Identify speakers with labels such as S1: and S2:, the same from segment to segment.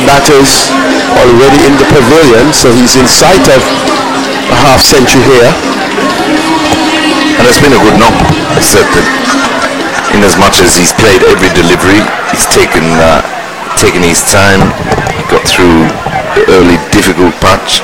S1: batters already in the pavilion, so he's in sight of a half century here.
S2: And it's been a good knock, except that in as much as he's played every delivery, he's taken his time, got through the early difficult patch.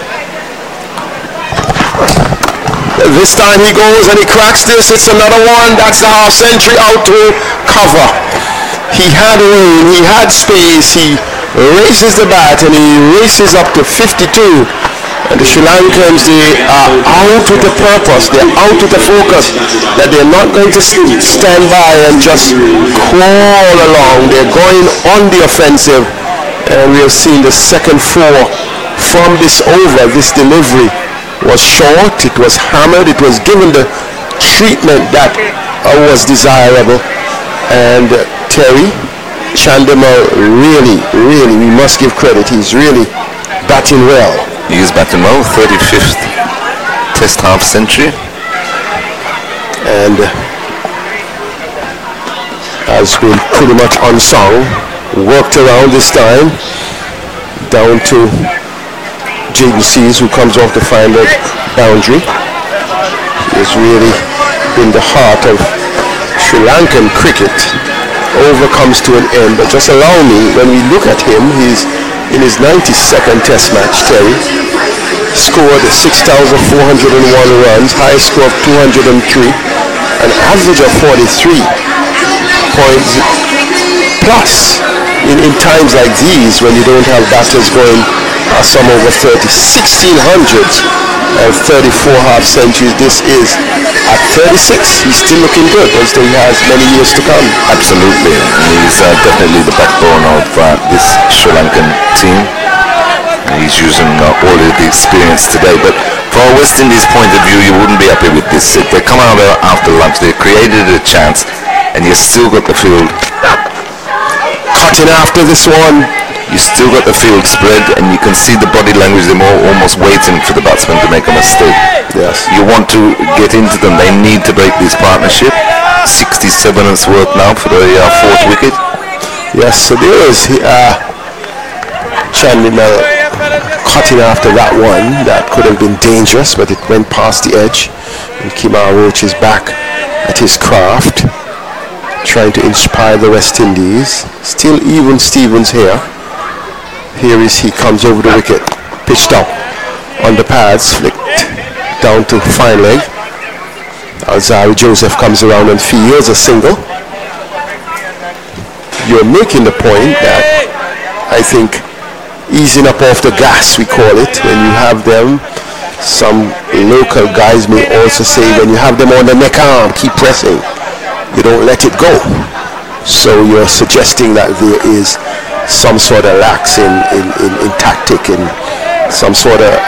S1: This time he goes and he cracks this. It's another one. That's the half century out to cover. He had room, he had space. He raises the bat and he races up to 52. And the Sri Lankans, they are out with a purpose. They're out with a focus that they're not going to stand by and just crawl along. They're going on the offensive. And we have seen the second four from this over. This delivery was short, it was hammered, it was given the treatment that was desirable. And Terry Chandimal really, we must give credit. He's really batting well.
S2: He is batting well, 35th Test half century.
S1: And has been pretty much unsung. Worked around this time. Down to JBCs, who comes off the final boundary. He is really in the heart of Sri Lankan cricket. Over comes to an end, but just allow me, when we look at him, he's in his 92nd Test match. Terry scored 6,401 runs, highest score of 203, an average of 43 points plus. In times like these, when you don't have batters going some over 30, 1600s and 34 half centuries, this is at 36. He's still looking good, as though he has many years to come.
S2: Absolutely, he's definitely the backbone of this Sri Lankan team. He's using all of the experience today. But from a West Indies point of view, you wouldn't be happy with this. They come out after lunch, they created a chance, and you still got the field
S1: cutting after this one.
S2: You still got the field spread, and you can see the body language. They're almost waiting for the batsman to make a mistake.
S1: Yes.
S2: You want to get into them. They need to break this partnership. 67 is worth now for the fourth wicket.
S1: Yes, so there is Chandimal cutting after that one. That could have been dangerous, but it went past the edge. And Kemar Roach is back at his craft, trying to inspire the West Indies. Still even Stevens here. Here he comes over the wicket, pitched up on the pads, flicked down to fine leg. Alzarri Joseph comes around and fields a single. You're making the point that I think easing up off the gas, we call it, when you have them. Some local guys may also say when you have them on the neck arm, keep pressing. You don't let it go. So you're suggesting that there is some sort of lax in tactic and some sort of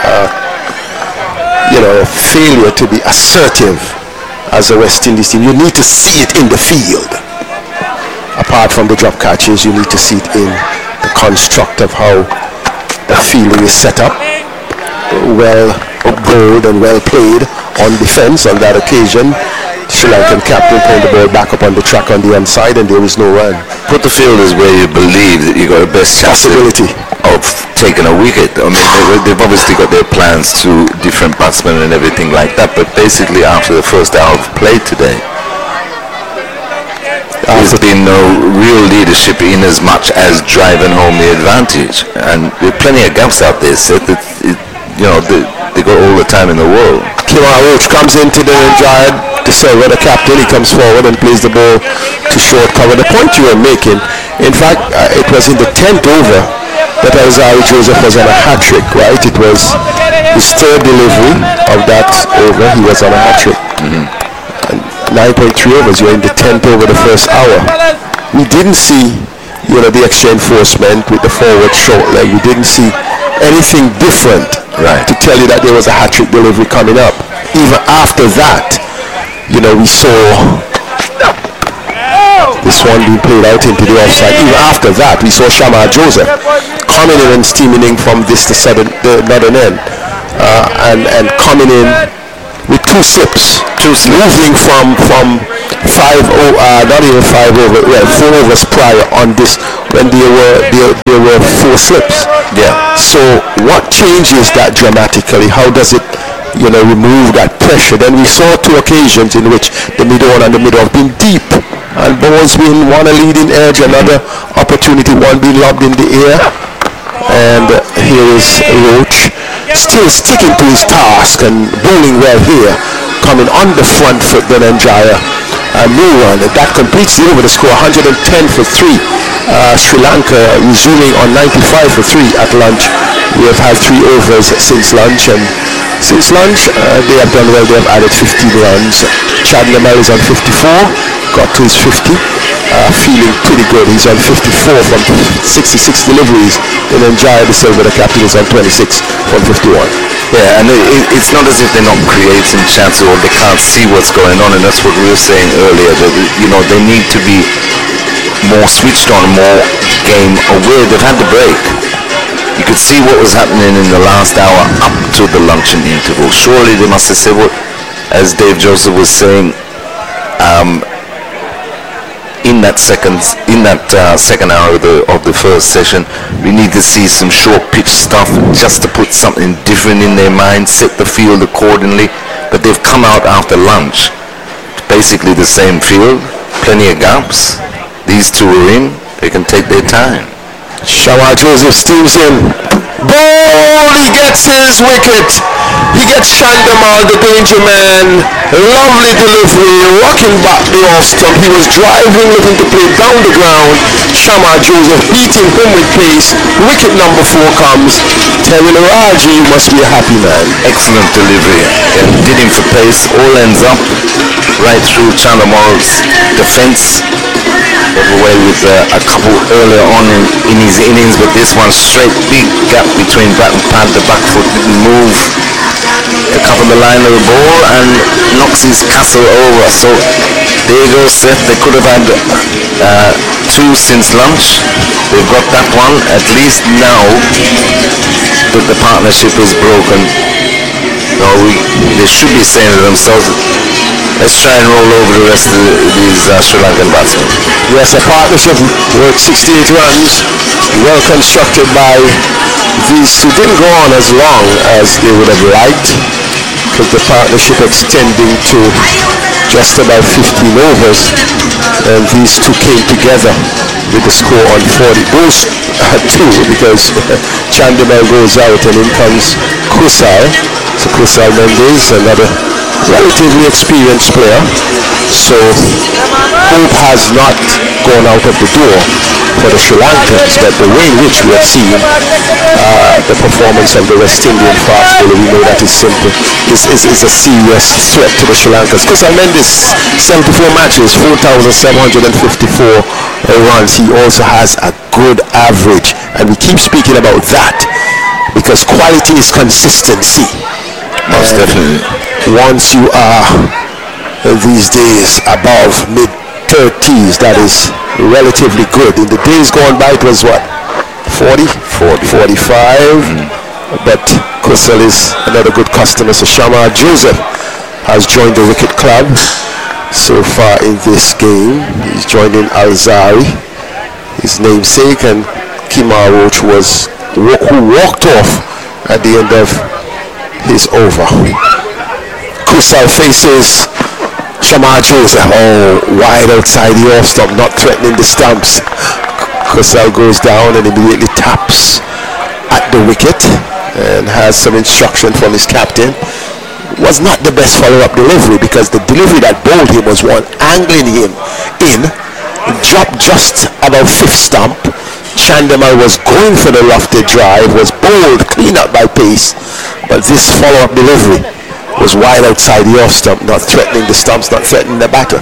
S1: failure to be assertive as a West Indies team. You need to see it in the field. Apart from the drop catches, you need to see it in the construct of how the fielding is set up. Well bowled and well played on defense on that occasion. Sri Lankan captain putting the ball back up on the track on the onside, and there is no run.
S2: Put the fielders where you believe that you got the best chance of taking a wicket. I mean, they've obviously got their plans to different batsmen and everything like that, but basically after the first hour of play today, there's been no real leadership in as much as driving home the advantage. And there are plenty of gaps out there, so that they got all the time in the world.
S1: Kemar Roach comes into the yard to serve the captain. He comes forward and plays the ball to short cover. The point you were making, in fact, it was in the 10th over that Alzarri Joseph was on a hat-trick, right? It was his third delivery of that over. He was on a hat-trick. And 9.3 overs, you're in the 10th over the first hour. We didn't see, the extra enforcement with the forward short leg. We didn't see anything different to tell you that there was a hat-trick delivery coming up. Even after that, we saw this one being played out into the offside. Even after that, we saw Shamar Joseph coming in and steaming in from the northern end, and coming in with two slips, moving from 4 overs prior on this when there were 4 4 slips.
S2: Yeah.
S1: So what changes that dramatically? How does it, remove that pressure? Then we saw 2 occasions in which the middle one and the middle have been deep, and balls being one a leading edge, another opportunity, one being lobbed in the air. And here is Roach still sticking to his task and bowling well here, coming on the front foot. Then Njaya, a new one that completes the over. The score 110 for 3. Sri Lanka resuming on 95 for 3 at lunch. We have had 3 overs since lunch, and since lunch they have done well. They have added 15 runs. Chad Namel is on 54, got to his 50, feeling pretty good. He's on 54 from 66 deliveries. Then Njaya, the silver, the captain, is on 26 from 51.
S2: Yeah, and it's not as if they're not creating chances or they can't see what's going on, and that's what we were saying earlier, that they need to be more switched on, more game aware. They've had the break. You could see what was happening in the last hour up to the luncheon interval. Surely they must have said what, as Dave Joseph was saying, in that second hour of the first session, we need to see some short pitch stuff just to put something different in their mind, set the field accordingly. But they've come out after lunch, basically the same field, plenty of gaps. These 2 are in, they can take their time.
S1: Shamar Joseph steams in. Ball! He gets his wicket. He gets Chandamal, the danger man. Lovely delivery, rocking back the off stump. He was driving, looking to play down the ground. Shamar Joseph beating him with pace. Wicket number 4 comes. Terry Raji, you must be a happy man.
S2: Excellent delivery. And did him for pace. All ends up right through Chandamal's defense. Got away with a couple earlier on in his innings, but this one straight, big gap between bat and pad. The back foot didn't move to cover the line of the ball and knocks his castle over. So there goes Seth. They could have had 2 since lunch. They've got that one. At least now that the partnership is broken, they should be saying to themselves, let's try and roll over the rest of these Sri Lankan batsmen.
S1: Yes, a partnership worth 68 runs, well constructed by these 2. Didn't go on as long as they would have liked, because the partnership extending to just about 15 overs, and these 2 came together with the score on 40. Both had 2 because Chandamal goes out and in comes Kusal. So Kusal Mendes, another relatively experienced player. So hope has not gone out of the door for the Sri Lankans, but the way in which we have seen the performance of the West Indian fast bowler, we know that is simple. Is a serious threat to the Sri Lankans. Kusal Mendes, 74 matches, 4,754 runs. He also has a good average, and we keep speaking about that because quality is consistency.
S2: Most definitely.
S1: Once you are these days above mid-30s, that is relatively good. In the days gone by, it was what, 40, 45. But Kusal is another good customer. So Shamar Joseph has joined the wicket club so far in this game. He's joining Alzari, his namesake, and Kemar Roach who walked off at the end of his over. Kusal faces Shamar Joseph. Oh, wide outside the off stump, not threatening the stumps. Kusal goes down and immediately taps at the wicket and has some instruction from his captain. Was not the best follow-up delivery, because the delivery that bowled him was one angling him in, dropped just above 5th stump. Chandamal was going for the lofted drive, was bowled clean up by pace, but this follow-up delivery was wide outside the off stump, not threatening the stumps, not threatening the batter.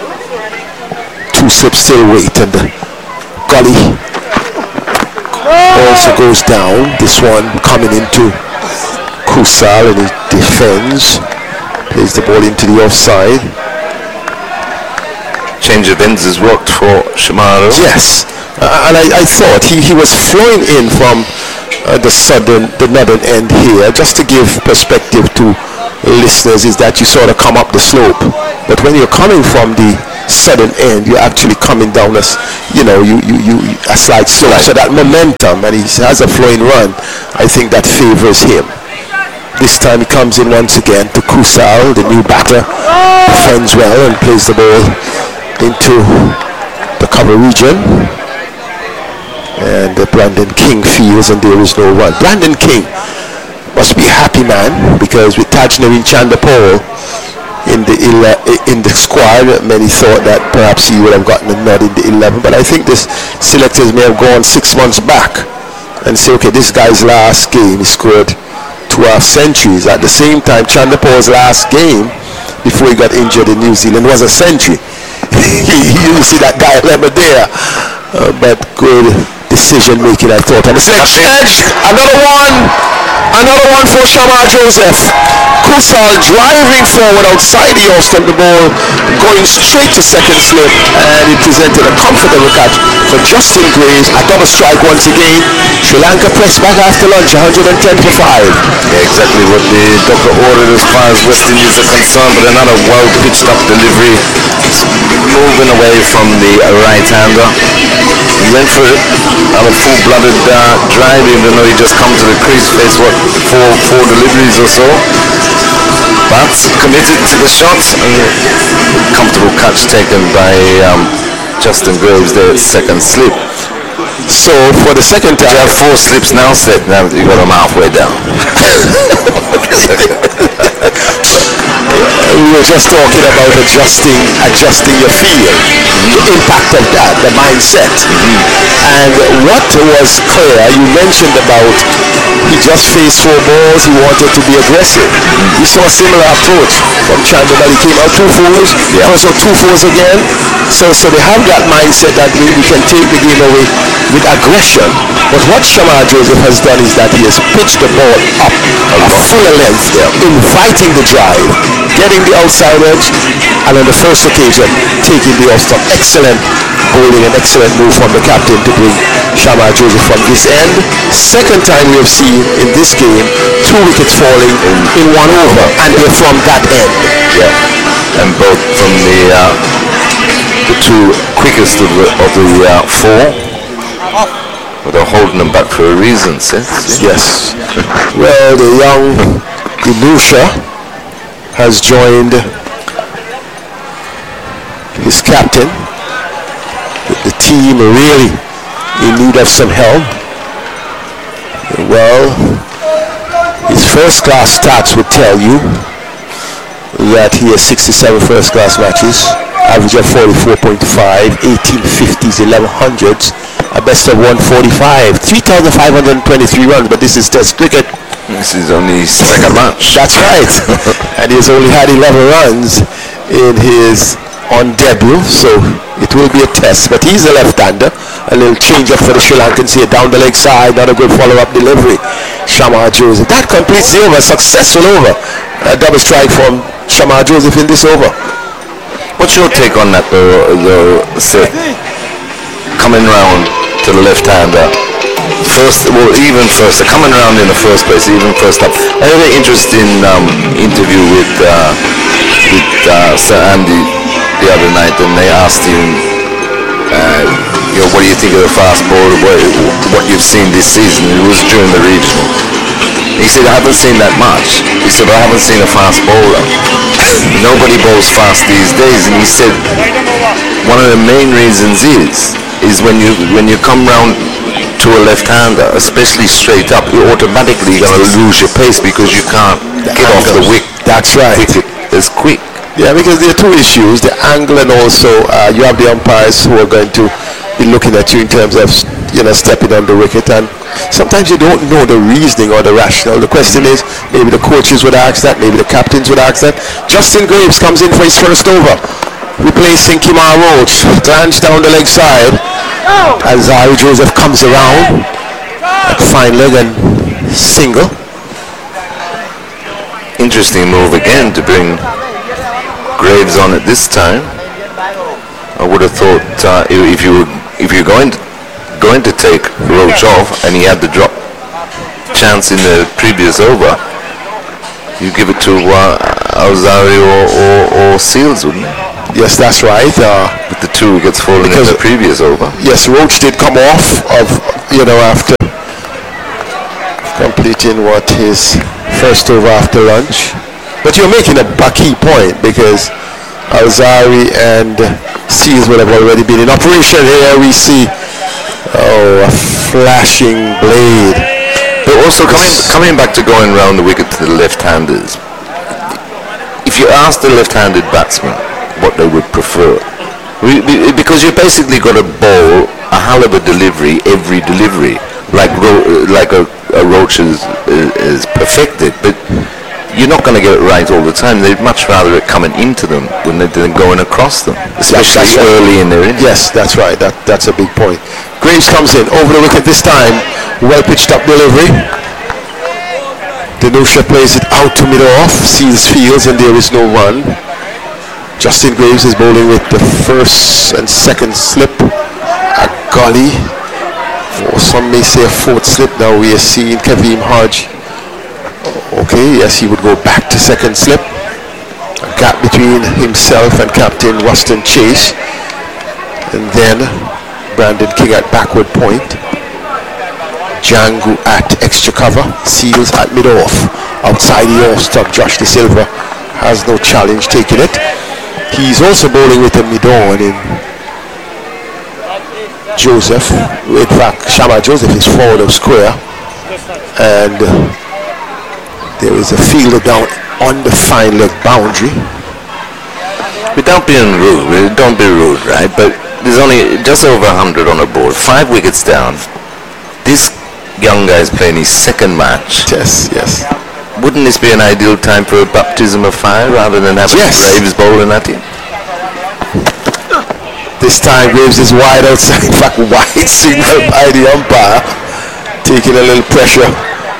S1: 2 slips still wait, and the gully also goes down. This one coming into Kusal, and he defends, plays the ball into the offside.
S2: Change of ends has worked for Shamar.
S1: Yes, and I thought he was flowing in from the northern end here. Just to give perspective to listeners, is that you sort of come up the slope, but when you're coming from the sudden end. You're actually coming down a slight slope. So that momentum, and he has a flowing run, I think that favors him. This time he comes in once again to Kusal, the new batter, defends well and plays the ball into the cover region. And Brandon King fields, and there is no run. Brandon King must be a happy man, because with Tajnarine Chanderpaul in the squad, many thought that perhaps he would have gotten a nod in the 11. But I think this selectors may have gone 6 months back and say, okay, this guy's last game he scored 2 half centuries. At the same time, Chanderpaul's last game before he got injured in New Zealand was a century. You see that guy never there, but good decision making, I thought. And it's next edge, another one for Shamar Joseph. Kusal driving forward outside the off-stump, the ball going straight to second slip, and he presented a comfortable catch for Justin Graves. A double strike once again. Sri Lanka pressed back after lunch, 110 for 5.
S2: Yeah, exactly what the doctor ordered as far as West Indies are concerned, but another well-pitched up delivery. Moving away from the right-hander. He went for it on a full-blooded drive, even though he just come to the crease, face four deliveries or so. But committed to the shot, and comfortable catch taken by Justin Graves there at second slip.
S1: So for the second time,
S2: you have 4 slips now set. Now you got them halfway down.
S1: We were just talking about adjusting your feel, the impact of that, the mindset. And what was clear, you mentioned about he just faced 4 balls, he wanted to be aggressive. We saw a similar approach from Chandler, but he came out 2 fours, also 2 fours again. So they have that mindset that we can take the game away with aggression. But what Shamar Joseph has done is that he has pitched the ball up a fuller length, inviting the drive, getting the outside edge, and on the first occasion taking the off-stump. Excellent bowling and excellent move from the captain to bring Shamar Joseph from this end. Second time we have seen in this game 2 wickets falling in 1 over, and they're from that end.
S2: Yeah, and both from the 2 quickest of the 4. But they're holding them back for a reason, sis.
S1: Yes. Well, the young Inusha has joined his captain. The team really in need of some help. Well, his first class stats would tell you that he has 67 first class matches, average of 44.5, 18 50s, 11 hundreds, a best of 145, 3,523 runs, but this is Test cricket.
S2: This is only his second match.
S1: That's right. And he's only had 11 runs in his on debut, so it will be a test. But he's a left-hander. A little change up for the Sri Lankans here, down the leg side, not a good follow-up delivery. Shamar Joseph. That completes the over, successful over. A double strike from Shamar Joseph in this over.
S2: What's your take on that, though, Seth? Coming round to the left-hander. Coming around in the first place, even first up. I had an interesting interview with Sir Andy the other night, and they asked him, what do you think of the fast ball, what you've seen this season? It was during the regional. He said, I haven't seen that much. He said, I haven't seen a fast bowler. Nobody bowls fast these days. And he said, one of the main reasons is when you come round to a left-hander, especially straight up, you're automatically going to lose your pace because you can't get off the wick.
S1: That's right.
S2: It's quick.
S1: Yeah, because there are 2 issues, the angle, and also you have the umpires who are going to be looking at you in terms of stepping on the wicket, and sometimes you don't know the reasoning or the rationale. The question is, maybe the coaches would ask that, maybe the captains would ask that. Justin Graves comes in for his first over, replacing Kimar Roach. Glance down the leg side as Zahari Joseph comes around at fine leg and single.
S2: Interesting move again to bring Graves on at this time. I would have thought if you're going to take Roach off and he had the drop chance in the previous over, you give it to Alzari or Seals, wouldn't you?
S1: Yes, that's right.
S2: With the 2 wickets falling in the previous over.
S1: Yes, Roach did come off of, after completing his first over after lunch. But you're making a key point, because Alzari and Seals would have already been in operation. Here we see, a flashing blade.
S2: But also coming back to going round the wicket to the left-handers, if you ask the left-handed batsman what they would prefer, because you basically got to bowl a hell of a delivery every delivery, like a Roach is perfected, but you're not going to get it right all the time. They'd much rather it coming into them than going across them, especially early in their innings.
S1: Yes, that's right. That's a big point. Graves comes in over the wicket this time. Well pitched up delivery. Dinusha plays it out to mid-off. Seals fields, and there is no run. Justin Graves is bowling with the first and second slip. A gully. Or some may say a fourth slip. Now we are seeing Kaveem Hodge. Okay, yes, he would go back to second slip. A gap between himself and Captain Ruston Chase. And then Brandon King at backward point. Django at extra cover. Seals at mid-off. Outside the off-stump, Josh De Silva has no challenge taking it. He's also bowling with a mid-on in Joseph. In fact, Shama Joseph is forward of square. And there is a fielder down on the fine leg boundary.
S2: Without being rude, don't be rude, right? But there's only just over 100 on the board, 5 wickets down. This young guy is playing his second match.
S1: Yes.
S2: Wouldn't this be an ideal time for a baptism of fire rather than having Graves bowling at him?
S1: This time Graves is wide outside. In fact, wide signal by the umpire, taking a little pressure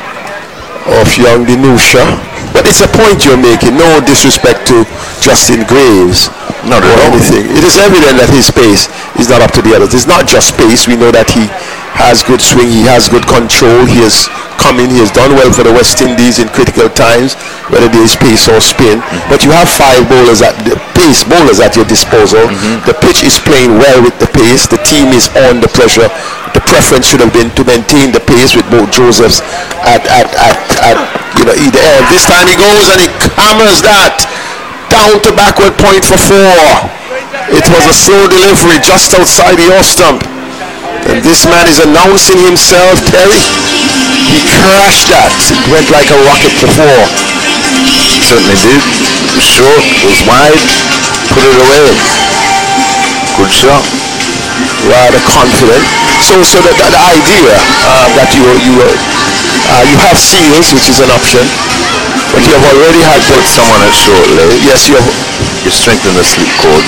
S1: of young Dinusha. But it's a point you're making. No disrespect to Justin Graves.
S2: Not at all.
S1: Anything. It is evident that his pace is not up to the others. It's not just pace. We know that he has good swing. He has good control. He has come in. He has done well for the West Indies in critical times, whether there is pace or spin. But you have 5 bowlers at the pace bowlers at your disposal. The pitch is playing well with the pace. The team is on the pressure. The preference should have been to maintain the pace with both Josephs at either end. This time he goes and he hammers that down to backward point for 4. It was a slow delivery just outside the off stump. And this man is announcing himself, Terry. He crashed that. It went like a rocket for 4.
S2: Certainly did. Short, was wide, put it away. Good shot.
S1: Rather confident. So the idea that you have Seals, which is an option, but you have already had
S2: someone at short leg.
S1: Yes, you
S2: strengthen the slip cord,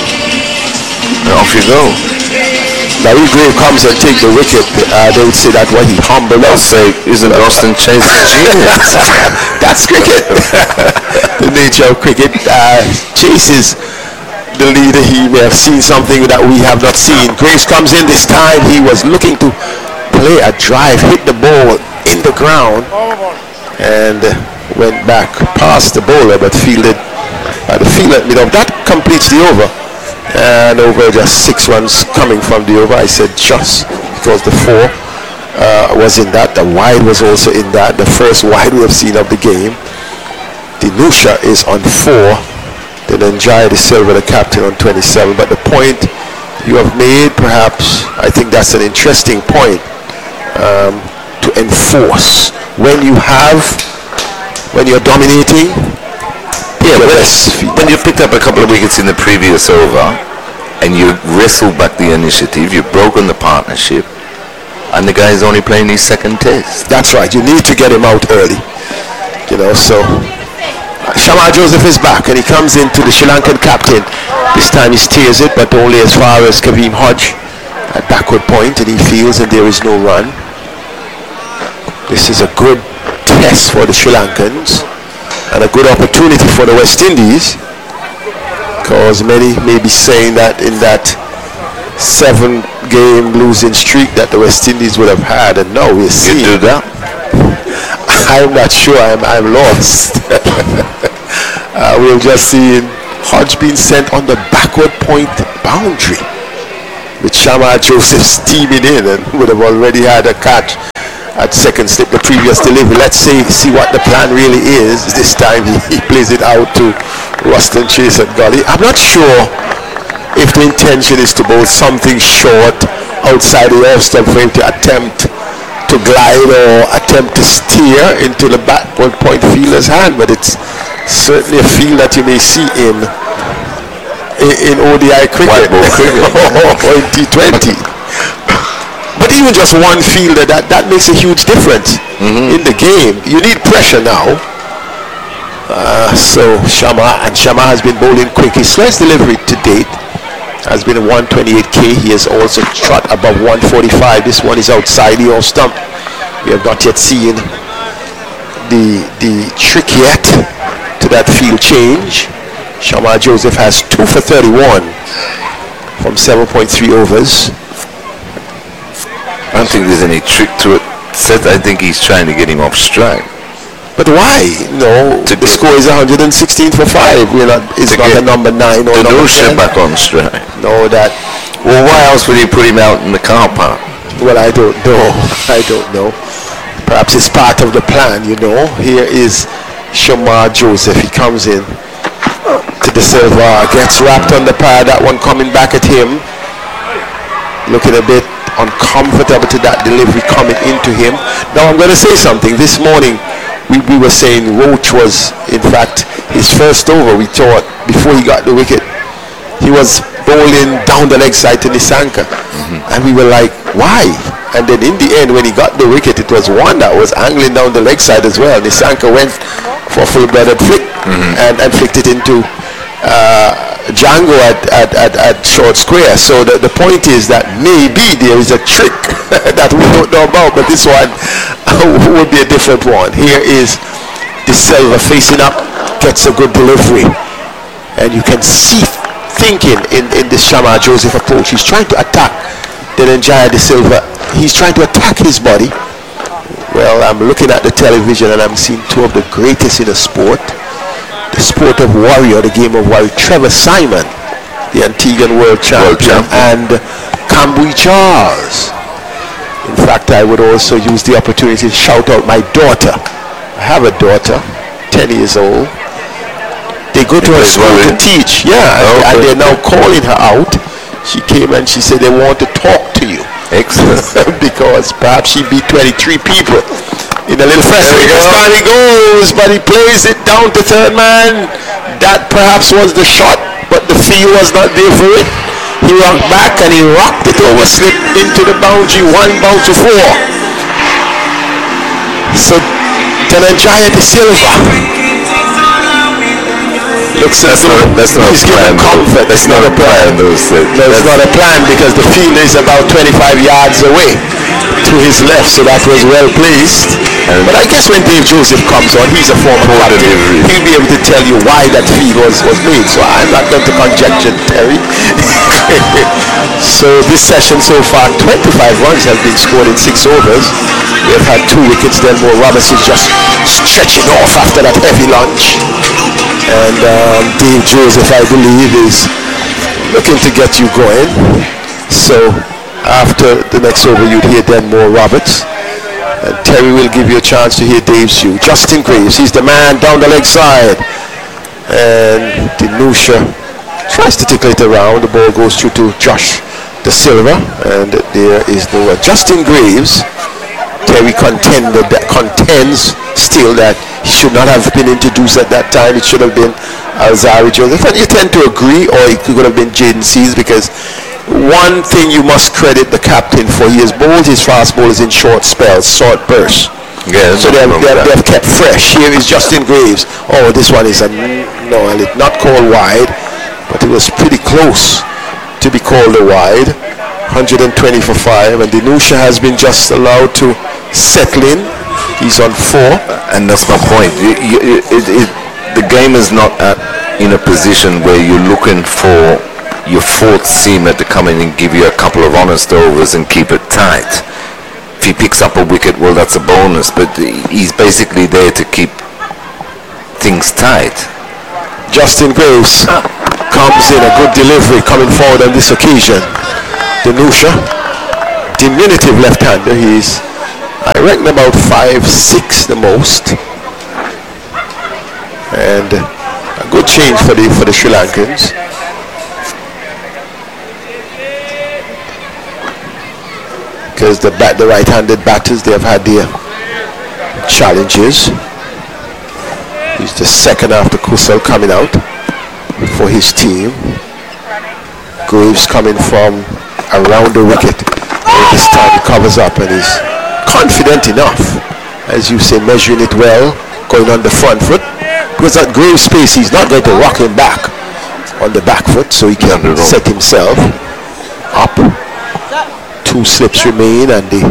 S2: and off you go.
S1: Now if Grave comes and take the wicket, they would say that he humbled us.
S2: Say, isn't Ruston Chase a genius?
S1: That's cricket. The nature of cricket. Chase is the leader. He may have seen something that we have not seen. Graves comes in this time. He was looking to play a drive, hit the ball in the ground, and went back past the bowler, but fielded by the fielder at mid-off. That completes the over. And over just 6 runs coming from the over. I said just because the 4 was in that. The wide was also in that. The first wide we have seen of the game. Dinusha is on 4. Then Njai De Silva, the captain, on 27. But the point you have made, perhaps, I think that's an interesting point to enforce. When you're dominating,
S2: when you picked up a couple of wickets in the previous over and you wrestled back the initiative, you've broken the partnership, and the guy's only playing his second test.
S1: That's right. You need to get him out early. So Shama Joseph is back, and he comes into the Sri Lankan captain. This time he steers it, but only as far as Kaveem Hodge at backward point, and he feels that there is no run. This is a good test for the Sri Lankans, and a good opportunity for the West Indies, because many may be saying that in that 7-game losing streak that the West Indies would have had, and now we're seeing.
S2: You do that?
S1: I'm not sure. I'm lost. We've just seen Hodge being sent on the backward point boundary, with Shamar Joseph steaming in and would have already had a catch at second slip the previous delivery. Let's see what the plan really is. This time he plays it out to Ruston Chase at Gully. I'm not sure if the intention is to bowl something short outside the off stump for him to attempt to glide or attempt to steer into the backward point fielder's hand, but it's certainly a field that you may see in ODI cricket or in T20. But even just one fielder, that makes a huge difference in the game. You need pressure now. So Shamar has been bowling quick. His first delivery to date has been a 128k. He has also trot above 145. This one is outside the off stump. We have not yet seen the trick yet to that field change. Shamar Joseph has 2 for 31 from 7.3 overs.
S2: I don't think there's any trick to it. Seth, I think he's trying to get him off strike.
S1: But why? No, the score is 116 for 5. It's not a number 9 or number 10.
S2: Back on strike.
S1: No, that.
S2: Well, why else would he put him out in the car park?
S1: Well, I don't know. Perhaps it's part of the plan, Here is Shamar Joseph. He comes in to the silver, gets wrapped on the pad. That one coming back at him. Looking a bit uncomfortable to that delivery coming into him. Now I'm going to say something. This morning we were saying Roach was in fact his first over. We thought before he got the wicket he was bowling down the leg side to Nissanka, and we were like, why? And then in the end when he got the wicket, it was one that was angling down the leg side as well. Nissanka went for a full-blooded flick and flicked it into Django at short square. So the point is that maybe there is a trick that we don't know about, but this one would be a different one. Here is the Silva facing up, gets a good delivery, and you can see thinking in this Shamar Joseph approach. He's trying to attack Dhananjaya De Silva. He's trying to attack his body. Well, I'm looking at the television and I'm seeing two of the greatest in the sport of Warrior, the game of Warrior. Trevor Simon, the Antiguan world champion, and Kambui Charles. In fact, I would also use the opportunity to shout out my daughter. I have a daughter, 10 years old. They go to her school to teach. And they're now calling her out. She came and she said they want to talk to you.
S2: Excellent.
S1: Because perhaps she beat 23 people in a little festival. He goes, but he plays it down to third man. That perhaps was the shot, but the feel was not there for it. He rocked back and he rocked it over, slipped into the boundary, 1 bound to 4. So Dhananjaya De Silva looks as though he's given comfort.
S2: That's not a plan.
S1: No, it's not a plan because the field is about 25 yards away to his left, so that was well placed. But I guess when Dave Joseph comes on, he's a former captain. He'll be able to tell you why that field was made. So I'm not going to conjecture, Terry. So this session so far, 25 runs have been scored in 6 overs. We have had 2 wickets. Delmore Roberts is just stretching off after that heavy lunge. And Dave Joseph, I believe, is looking to get you going. So after the next over, you'd hear Denmore Roberts. And Terry will give you a chance to hear Dave's cue. Justin Graves, he's the man down the leg side. And Dinusha tries to tickle it around. The ball goes through to Josh De Silva. And there is no Justin Graves. Terry contends still that he should not have been introduced at that time. It should have been Alzari Joseph. And you tend to agree, or it could have been Jaden Seas, because one thing you must credit the captain for, he has bowled his fast bowlers in short spells, short bursts.
S2: Yeah,
S1: so they have kept fresh. Here is Justin Graves. Oh, this one is not called wide, but it was pretty close to be called a wide. 120 for 5, and Dinusha has been just allowed to settle in. He's on 4.
S2: And that's my point. The game is not in a position where you're looking for your 4th seamer to come in and give you a couple of honest overs and keep it tight. If he picks up a wicket, well, that's a bonus, but he's basically there to keep things tight.
S1: Justin Graves comes in, a good delivery coming forward on this occasion. Danusha, diminutive left-hander. He's, I reckon, about 5'6" the most. And a good change for the Sri Lankans. Because the right-handed batters, they have had their challenges. He's the second after Kusal coming out for his team. Graves coming from around the wicket. And this time he covers up and he's confident enough, as you say, measuring it well, going on the front foot. Because at Graves' space, he's not going to rock him back on the back foot, so he can set himself up. 2 slips remain and the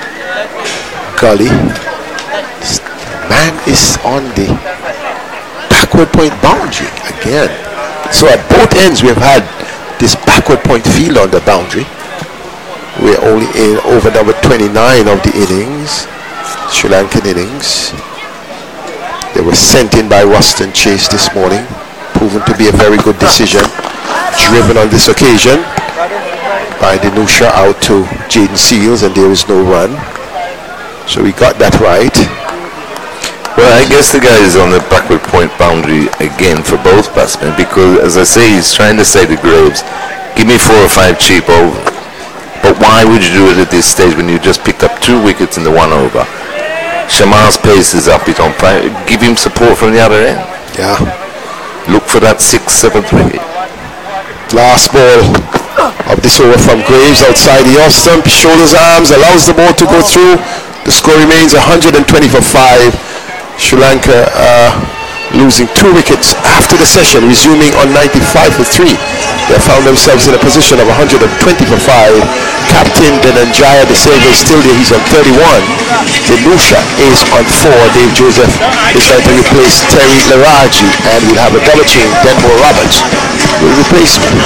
S1: gully. This man is on the backward point boundary again. So at both ends we've had this backward point field on the boundary. We're only in over number 29 of the innings, Sri Lankan innings. They were sent in by Ruston Chase this morning, proven to be a very good decision, driven on this occasion by Danusha out to Jaden Seals, and there is no run. So we got that right.
S2: Well, I guess the guy is on the backward point boundary again for both batsmen, because, as I say, he's trying to say to Graves, give me 4 or 5 cheap over. But why would you do it at this stage when you just picked up 2 wickets in the 1 over? Shamar's pace is up, he's on fire. Give him support from the other end.
S1: Yeah.
S2: Look for that 6th, 7th wicket.
S1: Last ball of this over from Graves outside the off stump. Shoulders, arms, allows the ball to go through. The score remains 120 for 5. Sri Lanka losing 2 wickets after the session, resuming on 95 for 3. They found themselves in a position of 120 for 5. Captain Dhananjaya De Silva is still there. He's on 31. Danusha is on 4. Dave Joseph is trying to replace Terry Laraji, and we'll have a double change. Denmore Roberts will replace him.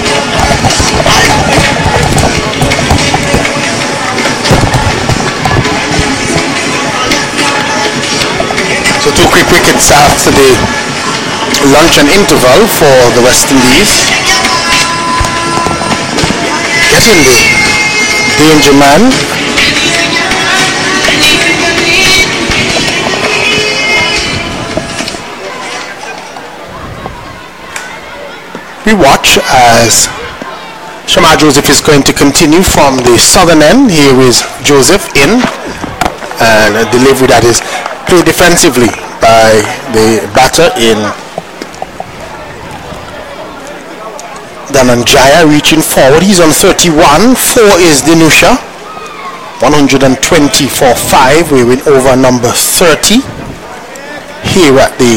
S3: So 2 quick wickets after the luncheon interval for the West Indies. Getting the danger man. We watch as Shamar Joseph is going to continue from the southern end. Here is Joseph in, and a delivery that is played defensively by the batter in Dhananjaya, reaching forward. He's on 31. 4 is Danusha. 120 for 5. We win over number 30 here at the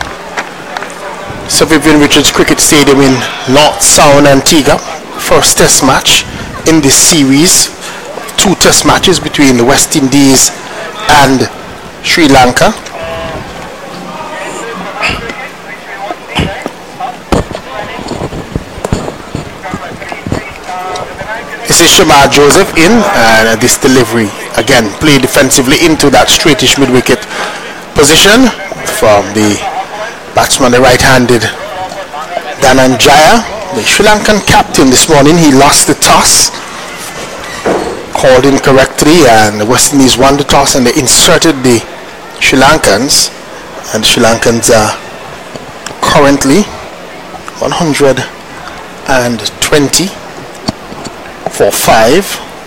S3: Sir Vivian Richards Cricket Stadium in North Sound, Antigua. First test match in this series. 2 test matches between the West Indies and Sri Lanka. This is Shamar Joseph in, and this delivery again played defensively into that straightish mid-wicket position from the batsman, the right-handed Dhananjaya, the Sri Lankan captain this morning. He lost the toss, called incorrectly, and the West Indies won the toss, and they inserted the Sri Lankans, and the Sri Lankans are currently 120 for 5.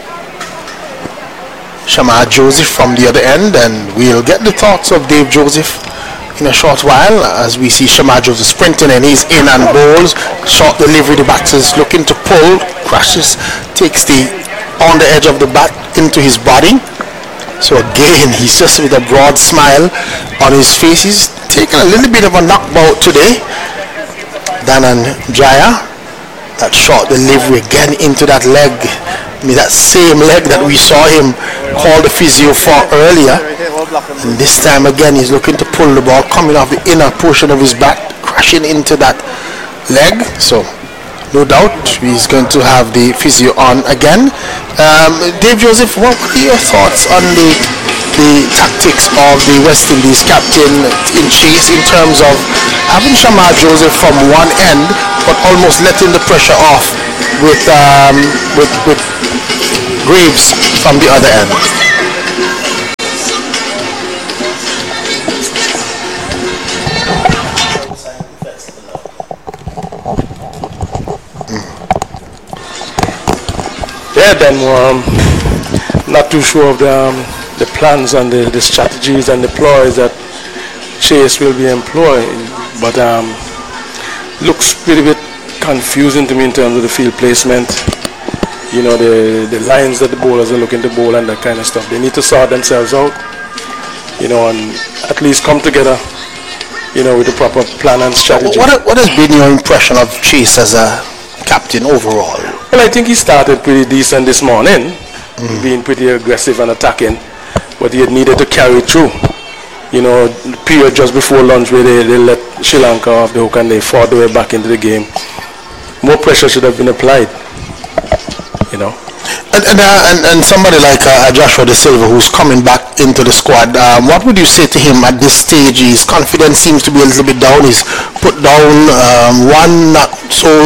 S3: Shamar Joseph from the other end, and we'll get the thoughts of Dave Joseph in a short while as we see Shamar Joseph sprinting, and he's in and bowls. Short delivery, the batter's looking to pull, crashes, takes the on the edge of the bat into his body. So again, he's just with a broad smile on his face. He's taken a little bit of a knockbout today. Dhananjaya, that short delivery again into that leg, that same leg that we saw him call the physio for earlier, and this time again he's looking to pull the ball coming off the inner portion of his bat, crashing into that leg. So no doubt he's going to have the physio on again. Dave Joseph, what are your thoughts on the the tactics of the West Indies captain in Chase in terms of having Shamar Joseph from one end, but almost letting the pressure off with Graves from the other end.
S4: Yeah, then not too sure of the plans and the strategies and the ploys that Chase will be employing, but looks pretty bit confusing to me in terms of the field placement. You know, the lines that the bowlers are looking to bowl and that kind of stuff. They need to sort themselves out, you know, and at least come together, you know, with the proper plan and strategy.
S3: What has been your impression of Chase as a captain overall?
S4: Well, I think he started pretty decent this morning, being pretty aggressive and attacking, but he had needed to carry through. You know, the period just before lunch where they let Sri Lanka off the hook and they fought their way back into the game. More pressure should have been applied, you know.
S3: And somebody like Joshua De Silva, who's coming back into the squad, what would you say to him at this stage? His confidence seems to be a little bit down. He's put down one not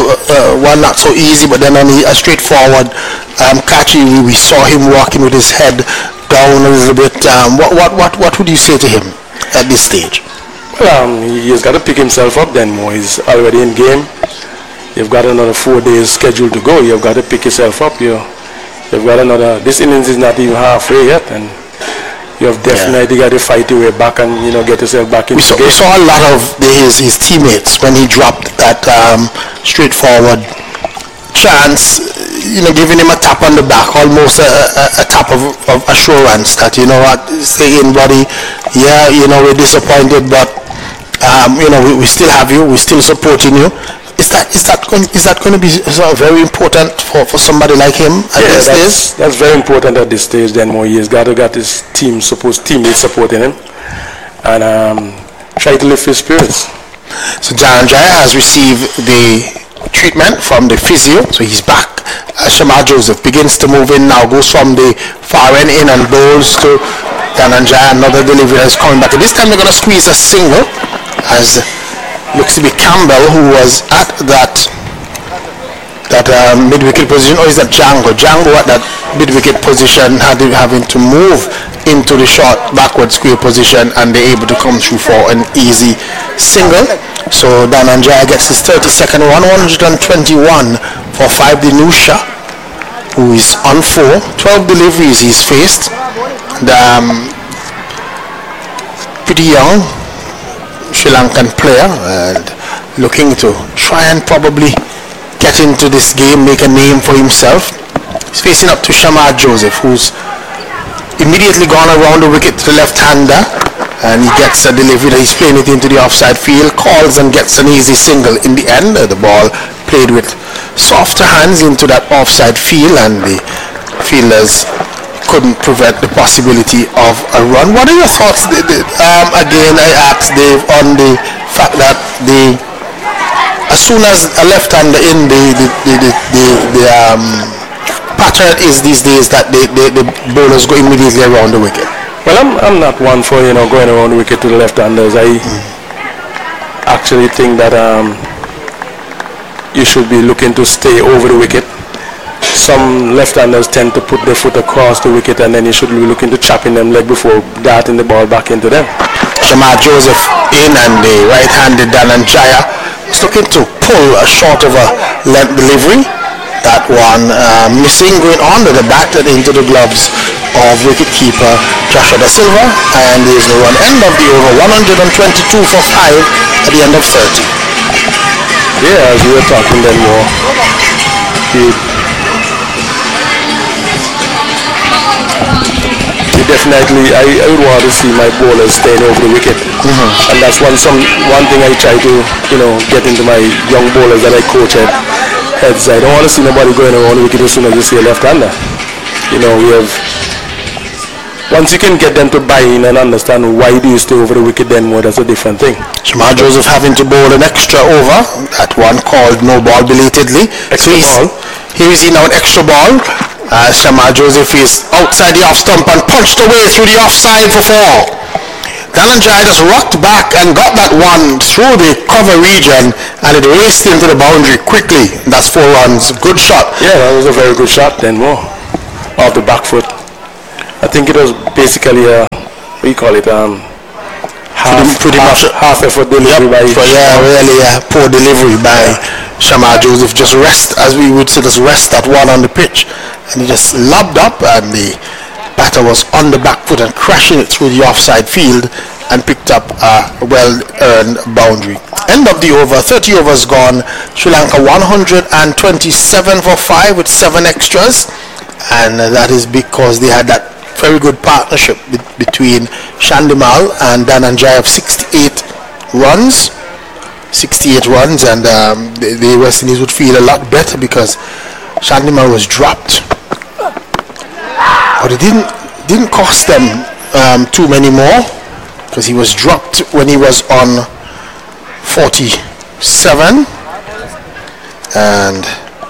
S3: so easy, but then on a straightforward catch, we saw him walking with his head down a little bit. What would you say to him at this stage?
S4: Well, he has got to pick himself up then more. He's already in game. You've got another 4 days scheduled to go. You've got to pick yourself up. You've got another. This innings is not even halfway yet, and you have definitely got to fight your way back and, you know, get yourself back into the game.
S3: We saw a lot of his teammates when he dropped that straightforward chance, you know, giving him a tap on the back, almost a tap of assurance that, you know what, saying, buddy, yeah, you know, we're disappointed, but you know, we still have you, we're still supporting you. Is that going to be very important for somebody like him at this stage?
S4: That's very important at this stage. Then more, he's got his teammates supporting him, and try to lift his spirits.
S3: So Dhananjaya has received the treatment from the physio, so he's back. Shamar Joseph begins to move in now, goes from the far end in and bowls to Dhananjaya. Another delivery is coming back. This time they're going to squeeze a single, as looks to be Campbell, who was at that mid-wicket position, or is that Django? Django at that mid-wicket position, having to move into the short backward square position, and they're able to come through for an easy single. So Dhananjaya gets his 32nd 121 for 5. Dinusha, who is on 4, 12 deliveries he's faced. And, pretty young Sri Lankan player, and looking to try and probably get into this game, make a name for himself. He's facing up to Shamar Joseph, who's immediately gone around the wicket to the left-hander, and he gets a delivery. He's playing it into the offside field, calls and gets an easy single. In the end, the ball played with softer hands into that offside field, and the fielders couldn't prevent the possibility of a run. What are your thoughts? Again, I asked Dave on the fact that as soon as a left-hander in the pattern is these days that the bowlers go immediately around the wicket.
S4: Well, I'm not one for, you know, going around the wicket to the left-handers. I actually think that you should be looking to stay over the wicket. Some left-handers tend to put their foot across the wicket, and then you should be looking to chopping them leg before darting the ball back into them.
S3: Shamar Joseph in, and the right-handed Dhananjaya is looking to pull a short of a length delivery. That one missing, going under the bat and into the gloves of wicketkeeper Joshua Da Silva, and there's the run. End of the over, 122 for 5 at the end of 30.
S4: Yeah, as we were talking then more, definitely, I would want to see my bowlers staying over the wicket, and that's one thing I try to, you know, get into my young bowlers that I coach at heads. I don't want to see nobody going around the wicket as soon as you see a left-hander. You know, once you can get them to buy in and understand why do you stay over the wicket, then more, that's a different thing.
S3: Shamar Joseph having to bowl an extra over, that one called no ball belatedly.
S4: Extra ball.
S3: Here is now an extra ball. Shamal Joseph is outside the off stump and punched away through the offside for 4. Dananjaya just rocked back and got that one through the cover region, and it raced into the boundary quickly. That's 4 runs. Good shot.
S4: Yeah, that was a very good shot. Then more off the back foot. I think it was basically a, what do you call it? Half effort delivery by.
S3: Poor delivery by Shamal Joseph. Just rest, as we would say, just rest that one on the pitch, and he just lobbed up, and the batter was on the back foot and crashing it through the offside field and picked up a well-earned boundary. End of the over, 30 overs gone. Sri Lanka 127 for 5 with 7 extras, and that is because they had that very good partnership between Shandimal and Dananjaya of 68 runs, and the West Indies would feel a lot better because Shandimal was dropped. But it didn't cost them too many more, because he was dropped when he was on 47, and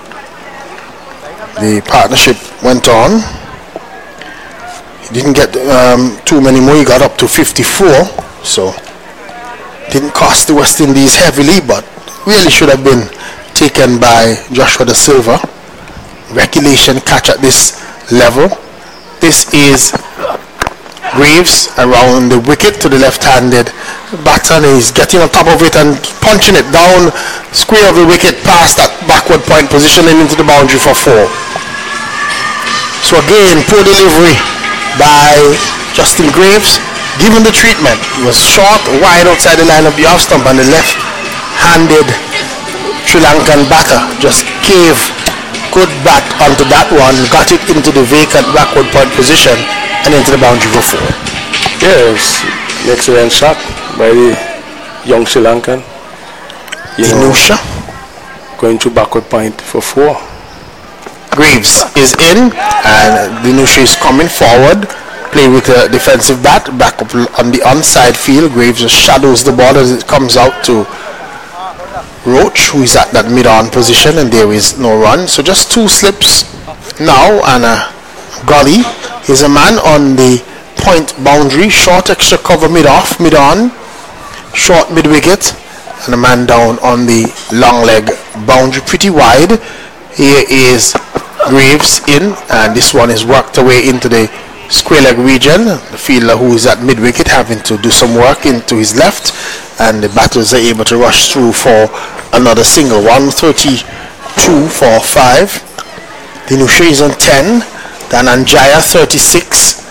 S3: the partnership went on. He didn't get too many more. He got up to 54, so didn't cost the West Indies heavily, but really should have been taken by Joshua Da Silva. Regulation catch at this level. This is Graves around the wicket to the left-handed batter, and he's getting on top of it and punching it down square of the wicket past that backward point position and into the boundary for 4. So again, poor delivery by Justin Graves. Given the treatment, he was short, wide outside the line of the off stump, and the left-handed Sri Lankan batter just gave good bat onto that one, got it into the vacant backward point position and into the boundary for 4.
S4: Yes, an excellent shot by the young Sri Lankan.
S3: Dinusha
S4: going to backward point for 4.
S3: Graves is in, and Dinusha is coming forward. Play with a defensive bat, back up on the onside field. Graves just shadows the ball as it comes out to Roach, who is at that mid-on position, and there is no run. So just 2 slips now, and Gully is a man on the point boundary, short extra cover mid-off, mid-on, short mid-wicket, and a man down on the long leg boundary, pretty wide. Here is Graves in, and this one is worked away into the square leg region. The fielder, who is at mid-wicket, having to do some work into his left, and the batters are able to rush through for another single. 132 for 5. Dinusha is on 10. Dananjaya 36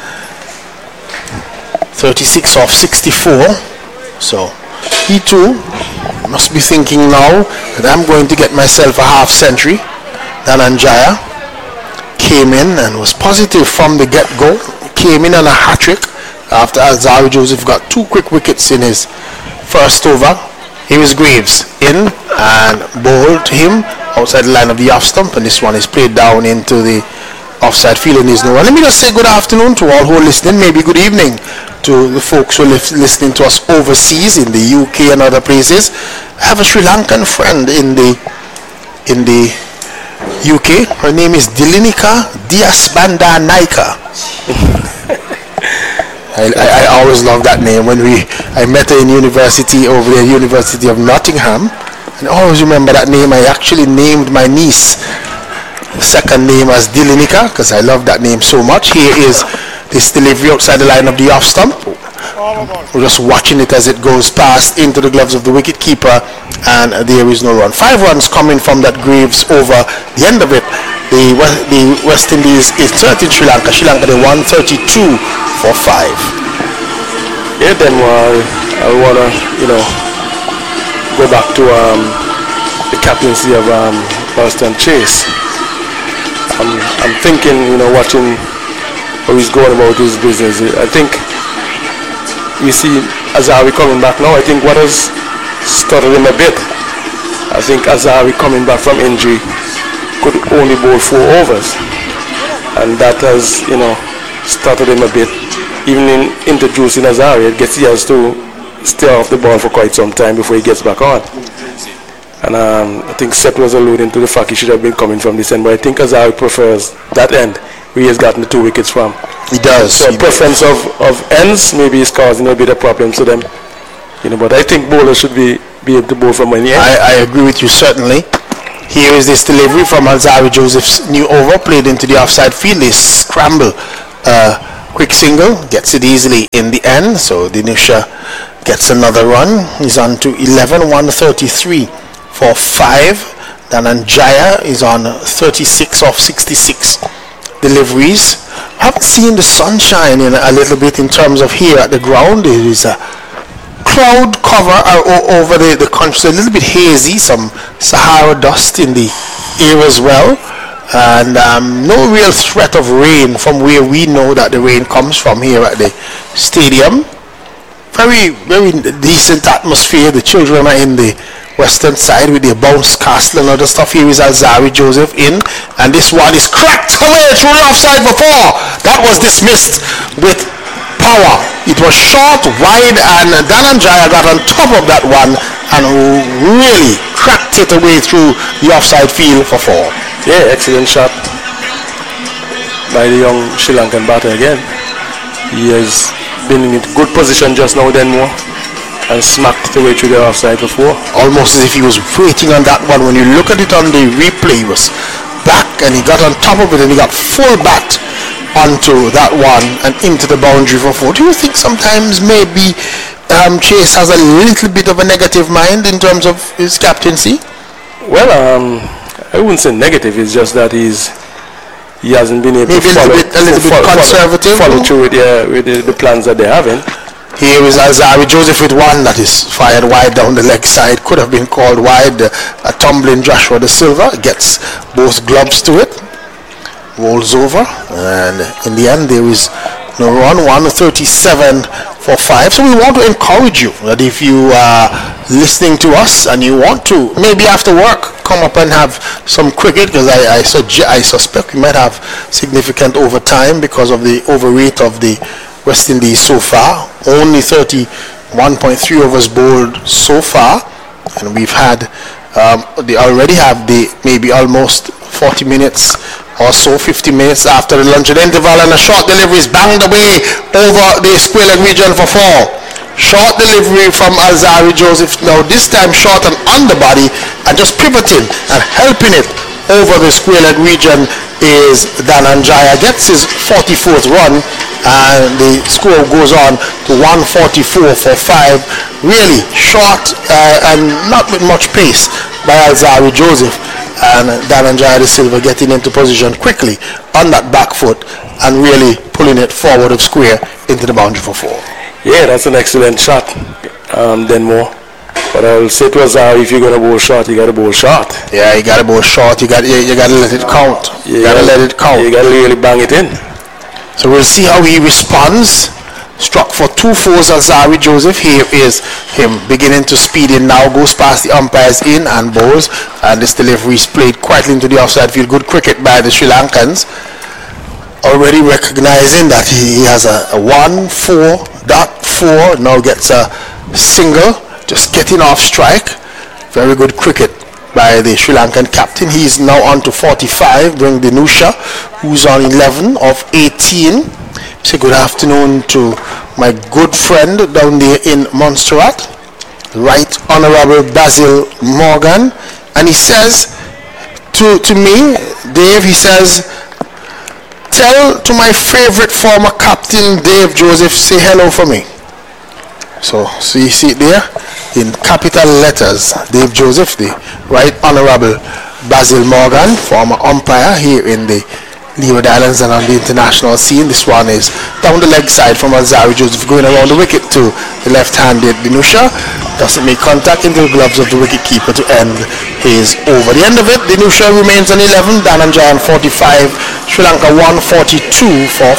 S3: off 64. So he too must be thinking now that I'm going to get myself a half century. Dananjaya came in and was positive from the get-go. Came in on a hat-trick after Azari Joseph got 2 quick wickets in his first over. Here is Graves in and bowled him outside the line of the off stump, and this one is played down into the offside field and is no one. Let me just say good afternoon to all who are listening, maybe good evening to the folks who are listening to us overseas in the UK and other places. I have a Sri Lankan friend in the UK. Her name is Dilinika Diasbanda Naika. I always love that name. When I met her in university over there, University of Nottingham, and I always remember that name. I actually named my niece second name as Dilinika because I love that name so much. Here is this delivery outside the line of the off stump. We're just watching it as it goes past into the gloves of the wicket keeper, and there is no run. 5 runs coming from that Graves over. The end of it, the West Indies is 13 Sri Lanka. Sri Lanka, they 132 for 5.
S4: Yeah, then I wanna go back to the captaincy of Boston Chase. I'm thinking, watching how he's going about his business. I think we see Azari coming back now. I think what has started him a bit. I think Azari coming back from injury could only bowl 4 overs, and that has started him a bit. Even in introducing Azari, he has to stay off the ball for quite some time before he gets back on. And I think Seth was alluding to the fact he should have been coming from this end, but I think Azari prefers that end where he has gotten the 2 wickets from.
S3: He does.
S4: So preference of ends maybe is causing a bit of problems to them. But I think bowlers should be able to bowl from any end.
S3: I agree with you, certainly. Here is this delivery from Alzari Joseph's new over, played into the offside field. They scramble. Quick single, gets it easily in the end. So Dinusha gets another run. He's on to 11, 133 for 5. Dhananjaya is on 36 of 66 deliveries. I haven't seen the sunshine in a little bit in terms of here at the ground. There is a cloud cover over the country, a little bit hazy, some Sahara dust in the air as well, and no real threat of rain from where we know that the rain comes from here at the stadium. Very, very decent atmosphere. The children are in the western side with their bounce castle and other stuff. Here is Alzari Joseph in, and this one is cracked away through the offside for 4. That was dismissed with power. It was short, wide, and Dhananjaya got on top of that one and really cracked it away through the offside field for 4.
S4: Yeah, excellent shot by the young Sri Lankan batter again. He has been in a good position just now, Denmore, and smacked the way through the offside for 4.
S3: Almost as if he was waiting on that one. When you look at it on the replay, he was back and he got on top of it and he got full bat onto that one and into the boundary for 4. Do you think sometimes maybe Chase has a little bit of a negative mind in terms of his captaincy?
S4: Well, I wouldn't say negative. It's just that he hasn't been able to follow through with the plans that they're having.
S3: Here is Alzari Joseph with one that is fired wide down the leg side. Could have been called wide. A tumbling Joshua De Silva gets both gloves to it. Rolls over. And in the end there is no run. 137 for 5. So we want to encourage you that if you are listening to us and you want to, maybe after work, come up and have some cricket, because I suspect we might have significant overtime because of the overrate of the West Indies so far. Only 31.3 overs bowled so far, and we've had they already have maybe almost 40 minutes or so, 50 minutes after the lunch interval, and a short delivery is banged away over the square leg region for 4. Short delivery from Alzari Joseph, now this time short and underbody, and just pivoting and helping it over the square leg region is Dhananjaya. Gets his 44th run, and the score goes on to 144 for 5. Really short and not with much pace by Alzari Joseph, and Dhananjaya De Silva getting into position quickly on that back foot and really pulling it forward of square into the boundary for 4.
S4: Yeah, that's an excellent shot, Denmore. But I'll say to Azari, if you're going to bowl short, you got to bowl short.
S3: Yeah, you got to bowl short. You got to let it count. You got to let it count.
S4: You got to really bang it in.
S3: So we'll see how he responds. Struck for 2 fours, Alzari Joseph. Here is him beginning to speed in now. Goes past the umpires in and bowls. And this delivery is played quietly into the offside field. Good cricket by the Sri Lankans. Already recognizing that he has a 1-4.4. Now gets a single. Just getting off strike. Very good cricket by the Sri Lankan captain. He's now on to 45. Bring Dinusha, who's on 11 of 18. Say good afternoon to my good friend down there in Montserrat, Right Honorable Basil Morgan. And he says to me, Dave, he says, tell to my favorite former captain, Dave Joseph, say hello for me. So you see it there in capital letters, Dave Joseph, the Right Honorable Basil Morgan, former umpire here in the Leeward Islands and on the international scene. This one is down the leg side from Alzari Joseph, going around the wicket to the left-handed Dinusha. Doesn't make contact into the gloves of the wicket keeper to end his over. The end of it, Dinusha remains on 11, Dhananjaya on 45, Sri Lanka 142 for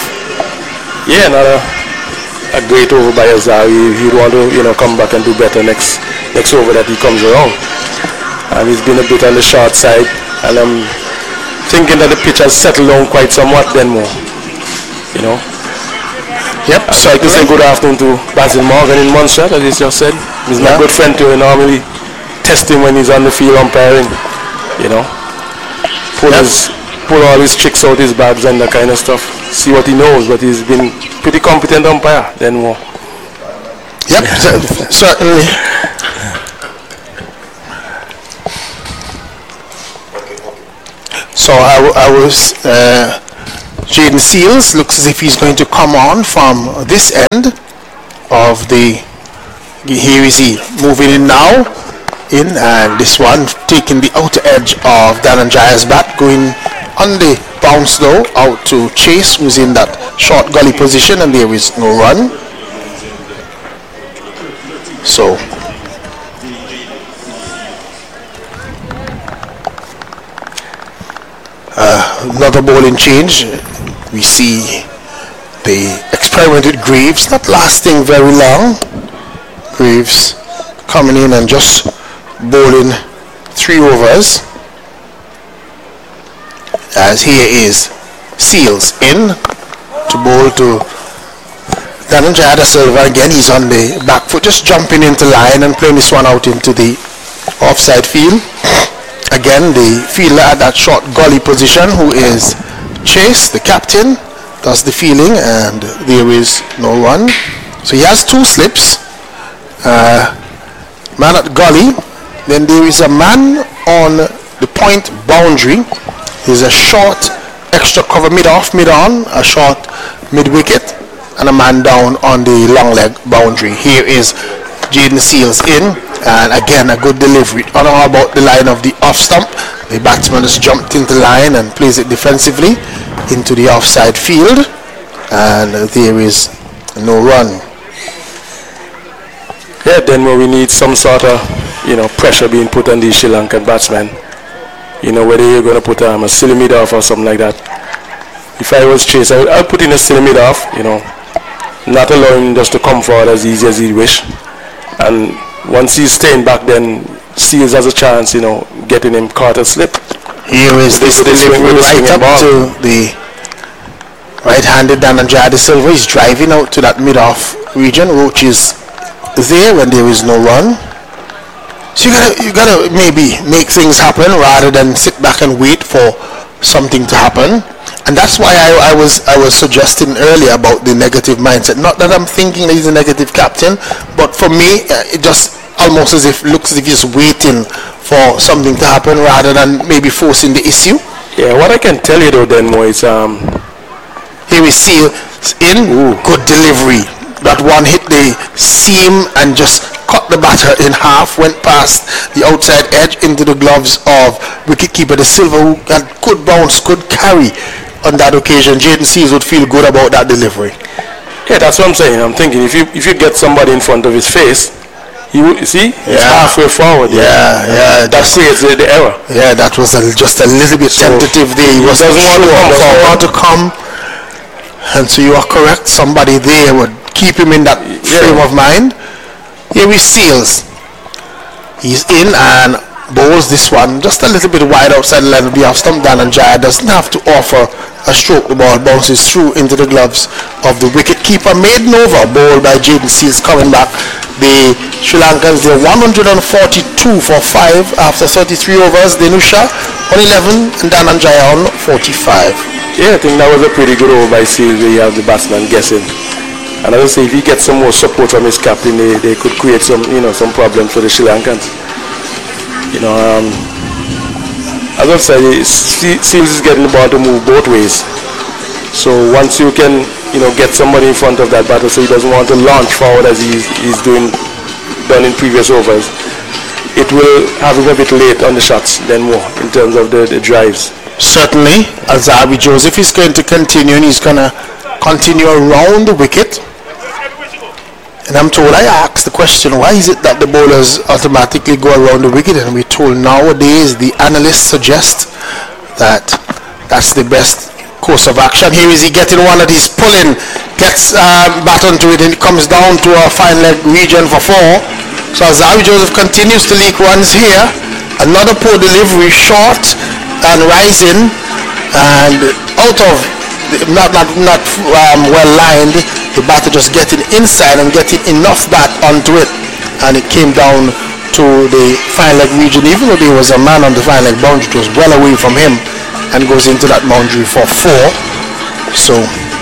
S3: 5.
S4: Yeah, another a great over by Azari. He'd want to come back and do better next over that he comes around. And he's been a bit on the short side, and I'm thinking that the pitch has settled down quite somewhat then more. Yep. So I can say good afternoon to Basil Morgan in Montserrat, as he just said. He's my good friend too. Normally test him when he's on the field umpiring. You know, pull all his tricks out his bags and that kind of stuff. See what he knows, but he's been pretty competent umpire. Then more.
S3: Yep, certainly. So I was Jaden Seals looks as if he's going to come on from this end of the. Here is he moving in now, and this one taking the outer edge of Dhananjaya's bat, going on the bounce though out to Chase, who's in that short gully position, and there is no run. So another bowling change. We see the experiment with Graves not lasting very long. Graves coming in and just bowling 3 overs. As here is Seals in to bowl to Dhananjaya Da Silva. Again, he's on the back foot, just jumping into line and playing this one out into the offside field. Again, the fielder at that short gully position, who is Chase, the captain, does the fielding, and there is no run. So he has 2 slips. Man at gully. Then there is a man on the point boundary. There's a short extra cover mid-off, mid-on, a short mid-wicket, and a man down on the long leg boundary. Here is Jaden Seals in, and again a good delivery on or about the line of the off stump. The batsman has jumped into line and plays it defensively into the offside field, and there is no run.
S4: Yeah, then we need some sort of pressure being put on these Sri Lankan batsmen. Whether you're going to put a silly mid-off or something like that. If I was Chase, I'd put in a silly mid-off, not allow him just to come forward as easy as he'd wish. And once he's staying back, then Seals has a chance, getting him caught a slip.
S3: Here is this delivery right up to the right-handed Dhananjaya Da Silva. He's driving out to that mid-off region. Roach is there when there is no run. So you gotta maybe make things happen rather than sit back and wait for something to happen. And that's why I was suggesting earlier about the negative mindset. Not that I'm thinking that he's a negative captain, but for me, it just almost looks as if he's waiting for something to happen rather than maybe forcing the issue.
S4: Yeah, what I can tell you though, Denmo, is
S3: here we see in good delivery. That one hit the seam and just cut the batter in half, went past the outside edge into the gloves of wicketkeeper Da Silva, who had good bounce, good carry on that occasion. Jaden Seals would feel good about that delivery.
S4: Yeah, that's what I'm saying. I'm thinking if you get somebody in front of his face, he's halfway forward.
S3: Yeah.
S4: That creates the error.
S3: Yeah, that was just a little bit tentative there. He doesn't want to come. And so you are correct. Somebody there would keep him in that frame of mind. Here is Seals. He's in and bowls this one just a little bit wide outside the line of the off stump. Dhananjaya doesn't have to offer a stroke. The ball bounces through into the gloves of the wicket keeper. Maiden over, bowled by Jaden Seals coming back. The Sri Lankans, they're 142 for 5 after 33 overs. Denusha on 11 and Dhananjaya on 45.
S4: Yeah, I think that was a pretty good over by Seals where you have the batsman guessing. And as I say, if he gets some more support from his captain, they could create some problems for the Sri Lankans. As I said, Seals is getting the ball to move both ways. So once you can, get somebody in front of that batter, so he doesn't want to launch forward as he's done in previous overs, it will have him a bit late on the shots then more in terms of the drives.
S3: Certainly, Alzarri Joseph is going to continue, and he's going to continue around the wicket. And I'm told, I asked the question, why is it that the bowlers automatically go around the wicket? And we're told nowadays the analysts suggest that that's the best course of action. Here is he getting one that he's pulling, gets bat onto it, and it comes down to a fine leg region for 4. So Alzarri Joseph continues to leak runs here. Another poor delivery, short and rising, and out of not well lined. The batter just getting inside and getting enough bat onto it, and it came down to the fine leg region. Even though there was a man on the fine leg boundary, it was well away from him and goes into that boundary for 4. So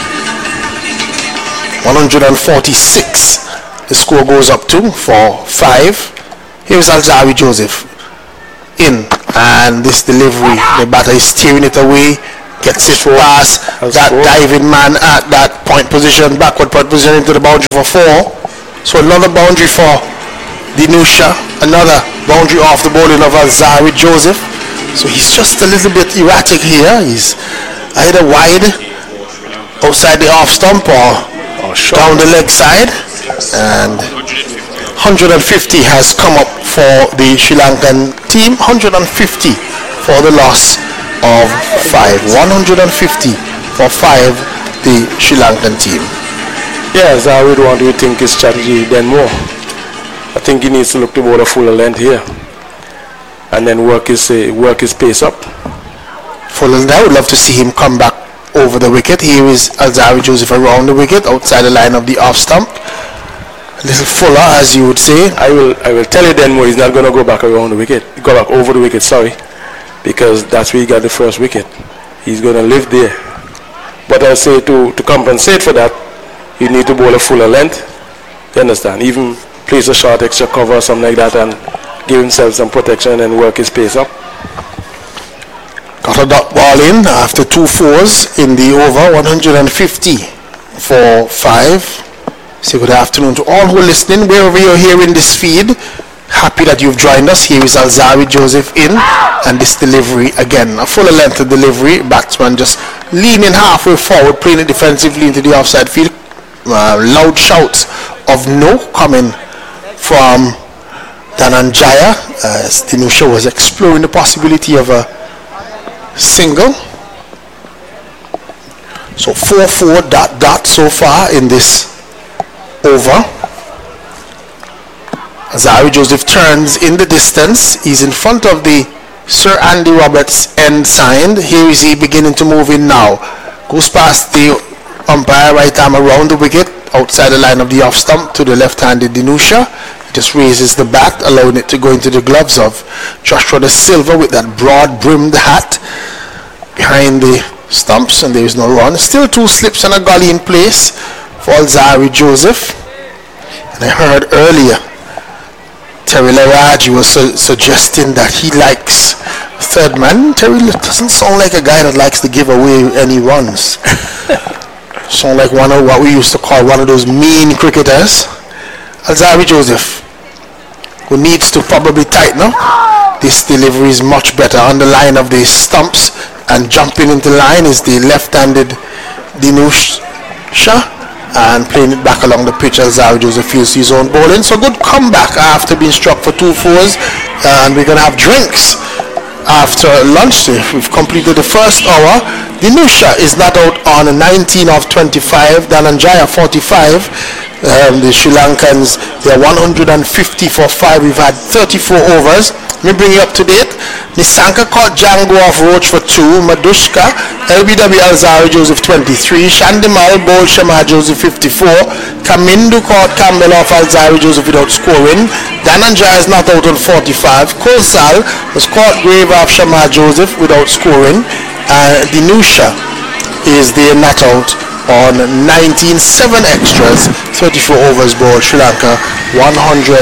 S3: 146 the score goes up to for 5. Here's Alzari Joseph in, and this delivery, the batter is steering it away, gets it past that diving man at that point position, backward point position into the boundary for 4. So another boundary for Dinusha, another boundary off the bowling of Alzari Joseph. So he's just a little bit erratic here. He's either wide outside the off stump or down the leg side. And 150 has come up for the Sri Lankan team. 150 for the loss of 5. 150 for 5, the Sri Lankan team.
S4: Yes, I would want to rethink his strategy then more. I think he needs to look toward a fuller length here and then work his pace up.
S3: Fuller length, I would love to see him come back over the wicket. Here is Alzari Joseph around the wicket, outside the line of the off stump. A little fuller, as you would say.
S4: I will tell you then more, he's not going to go back around the wicket. Go back over the wicket, sorry. Because that's where he got the first wicket. He's going to live there. But I'll say to compensate for that, you need to bowl a fuller length. You understand? Even place a short extra cover or something like that and give himself some protection and work his pace up.
S3: Got a dot ball in after 2 fours in the over. 150 for 5. Say good afternoon to all who are listening, wherever you're hearing this feed. Happy that you've joined us. Here is Alzari Joseph in, and this delivery again, a fuller length of delivery. Batsman just leaning halfway forward, playing it defensively into the offside field. Loud shouts of no coming from Dhananjaya as Dinusha was exploring the possibility of a single. So 4-4 ... so far in this over. Alzari Joseph turns in the distance. He's in front of the Sir Andy Roberts end sign. Here is he beginning to move in now. Goes past the umpire right arm around the wicket, outside the line of the off stump to the left-handed Dinusha. He just raises the bat, allowing it to go into the gloves of Joshua Da Silva with that broad-brimmed hat behind the stumps, and there is no run. Still 2 slips and a gully in place for Alzari Joseph. And I heard earlier Terry Laraji was suggesting that he likes third man. Terry doesn't sound like a guy that likes to give away any runs. Sound like one of what we used to call one of those mean cricketers. Alzari Joseph, who needs to probably tighten up. This delivery is much better on the line of the stumps, and jumping into line is the left-handed Dinusha, and playing it back along the pitch. Alzari Joseph feels his own bowling. So good comeback after being struck for 2 fours, and we're going to have drinks after lunch. We've completed the first hour. Dinusha is not out on 19 of 25. Dhananjaya 45. The Sri Lankans, they're 150 for 5. We've had 34 overs. Let me bring you up to date. Nisanka caught Django off Roach for 2. Madushka, LBW Alzari Joseph 23. Shandimal bowled Shamar Joseph 54. Kamindu caught Campbell off Alzari Joseph without scoring. Dhananjaya is not out on 45. Kolsal was caught grave off Shamar Joseph without scoring. Dinusha is there not out on 19. 7 extras, 34 overs bowled. Sri Lanka 150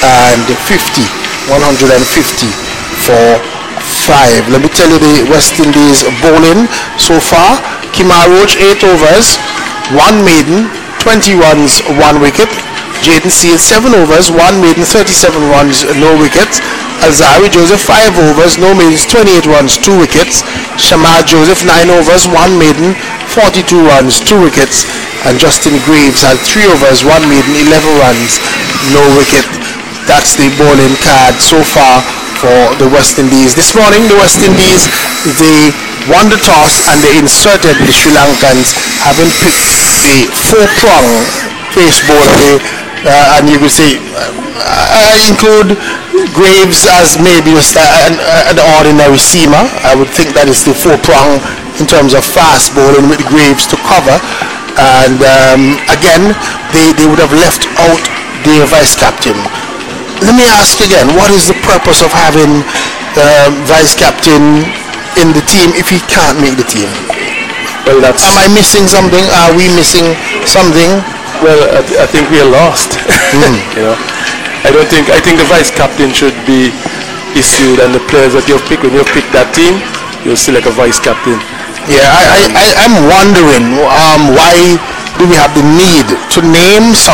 S3: for 5. Let me tell you the West Indies bowling so far. Kemar Roach 8 overs, 1 maiden, 20 runs, 1 wicket. Jayden Seale 7 overs, 1 maiden, 37 runs, no wickets. Alzari Joseph 5 overs, no maidens, 28 runs, 2 wickets. Shamar Joseph 9 overs, 1 maiden, 42 runs, 2 wickets. And Justin Greaves had 3 overs, 1 maiden, 11 runs, no wicket. That's the bowling card so far for the West Indies. This morning, the West Indies, they won the toss and they inserted the Sri Lankans, having picked the 4-prong pace bowler. And you could say, I include Graves as maybe just an ordinary seamer. I would think that is the 4-prong in terms of fast bowling with Graves to cover. And again, they would have left out their vice captain, let me ask again, what is the purpose of having vice captain in the team if he can't make the team?
S4: Well,
S3: am I missing something? Are we missing something?
S4: Well, I think we are lost. You know, I think the vice captain should be issued, and the players that you've picked, when you've picked that team, you'll select a vice captain.
S3: Yeah, I'm wondering why do we have the need to name some